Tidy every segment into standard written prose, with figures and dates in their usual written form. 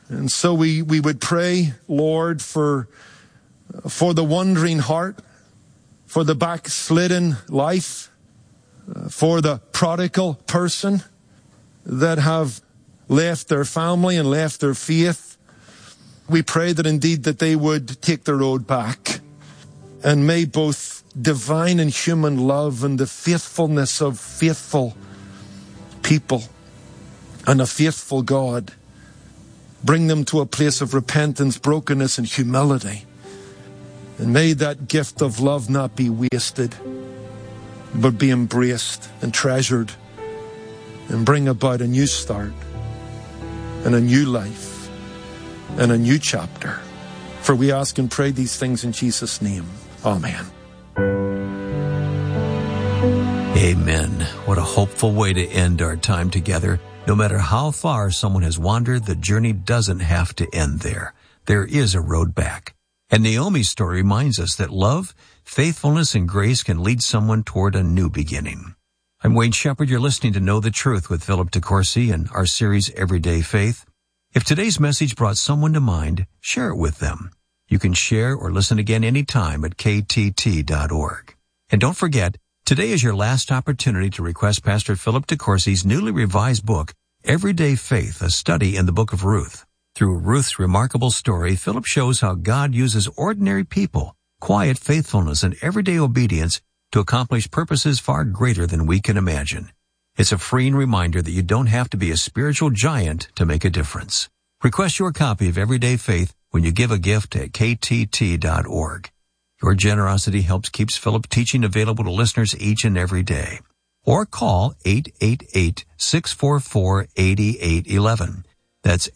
And so we would pray, Lord, for the wandering heart, for the backslidden life, for the prodigal person that have left their family and left their faith. We pray that indeed that they would take the road back. And may both divine and human love and the faithfulness of faithful people and a faithful God bring them to a place of repentance, brokenness, and humility. And may that gift of love not be wasted, but be embraced and treasured and bring about a new start and a new life and a new chapter. For we ask and pray these things in Jesus' name. Amen. Amen. What a hopeful way to end our time together. No matter how far someone has wandered, the journey doesn't have to end there. There is a road back. And Naomi's story reminds us that love, faithfulness, and grace can lead someone toward a new beginning. I'm Wayne Shepherd. You're listening to Know the Truth with Philip DeCourcy and our series Everyday Faith. If today's message brought someone to mind, share it with them. You can share or listen again anytime at ktt.org. And don't forget, today is your last opportunity to request Pastor Philip DeCourcy's newly revised book, Everyday Faith, a study in the book of Ruth. Through Ruth's remarkable story, Philip shows how God uses ordinary people, quiet faithfulness, and everyday obedience to accomplish purposes far greater than we can imagine. It's a freeing reminder that you don't have to be a spiritual giant to make a difference. Request your copy of Everyday Faith when you give a gift at ktt.org. Your generosity helps keeps Philip teaching available to listeners each and every day. Or call 888-644-8811. That's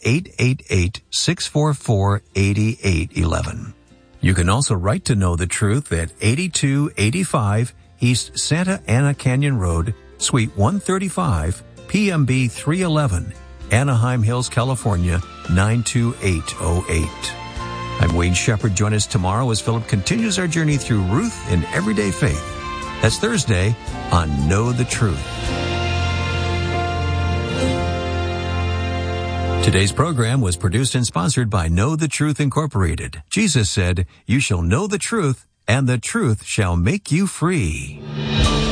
888-644-8811. You can also write to Know the Truth at 8285 East Santa Ana Canyon Road, Suite 135, PMB 311, Anaheim Hills, California, 92808. I'm Wayne Shepherd. Join us tomorrow as Philip continues our journey through Ruth and Everyday Faith. That's Thursday on Know the Truth. Today's program was produced and sponsored by Know the Truth Incorporated. Jesus said, "You shall know the truth, and the truth shall make you free."